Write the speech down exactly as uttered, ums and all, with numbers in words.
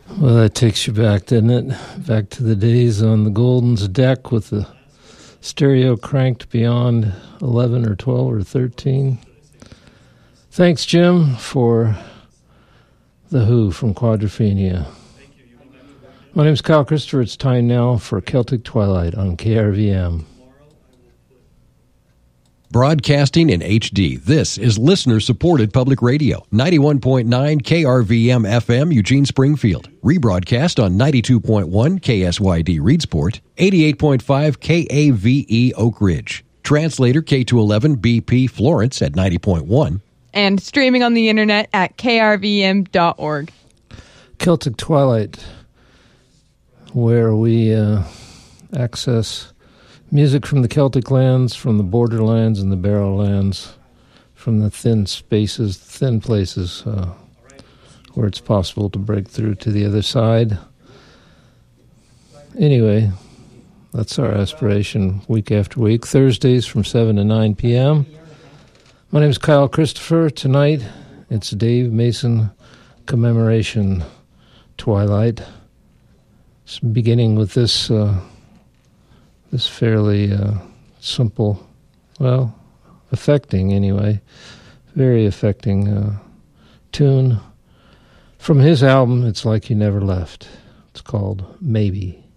Well, that takes you back, doesn't it? Back to the days on the Golden's deck with the stereo cranked beyond eleven or twelve or thirteen. Thanks, Jim, for The Who from Quadrophenia. My name's Kyle Christopher. It's time now for Celtic Twilight on K R V M. Broadcasting in H D, this is listener-supported public radio, ninety-one point nine K R V M F M, Eugene, Springfield. Rebroadcast on ninety-two point one K S Y D, Reedsport, eighty-eight point five K A V E, Oak Ridge. Translator K two eleven B P, Florence at ninety point one. And streaming on the internet at K R V M dot org. Celtic Twilight, where we uh, access music from the Celtic lands, from the borderlands and the Barrowlands, from the thin spaces, thin places uh, where it's possible to break through to the other side. Anyway, that's our aspiration week after week. Thursdays from seven to nine p.m. My name is Kyle Christopher. Tonight, it's Dave Mason Commemoration Twilight. It's beginning with this... Uh, This fairly uh, simple, well, affecting anyway, very affecting uh, tune from his album, It's Like You Never Left. It's called Maybe.